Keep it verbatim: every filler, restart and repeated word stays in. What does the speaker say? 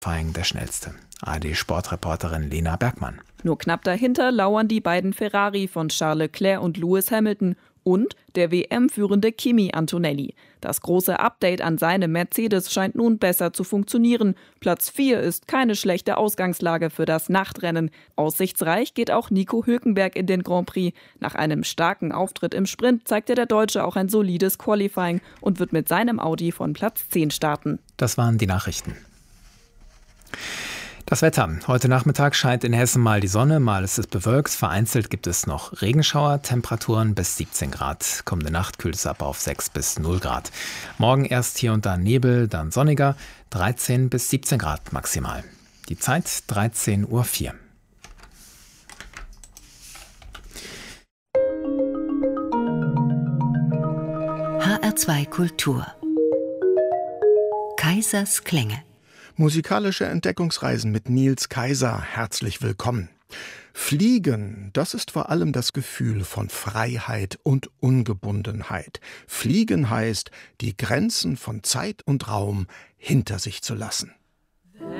Qualifying der schnellste. A R D-Sportreporterin Lena Bergmann. Nur knapp dahinter lauern die beiden Ferrari von Charles Leclerc und Lewis Hamilton und der W M-führende Kimi Antonelli. Das große Update an seinem Mercedes scheint nun besser zu funktionieren. Platz vier ist keine schlechte Ausgangslage für das Nachtrennen. Aussichtsreich geht auch Nico Hülkenberg in den Grand Prix. Nach einem starken Auftritt im Sprint zeigte der Deutsche auch ein solides Qualifying und wird mit seinem Audi von Platz zehn starten. Das waren die Nachrichten. Das Wetter. Heute Nachmittag scheint in Hessen mal die Sonne, mal ist es bewölkt. Vereinzelt gibt es noch Regenschauer, Temperaturen bis siebzehn Grad. Kommende Nacht kühlt es ab auf sechs bis null Grad. Morgen erst hier und da Nebel, dann sonniger, dreizehn bis siebzehn Grad maximal. Die Zeit dreizehn Uhr vier. H R zwei Kultur. Kaisers Klänge. Musikalische Entdeckungsreisen mit Niels Kaiser. Herzlich willkommen. Fliegen, das ist vor allem das Gefühl von Freiheit und Ungebundenheit. Fliegen heißt, die Grenzen von Zeit und Raum hinter sich zu lassen.